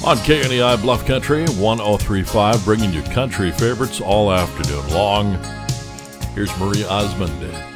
On KNEI Bluff Country 1035, bringing you country favorites all afternoon long. Here's Marie Osmond.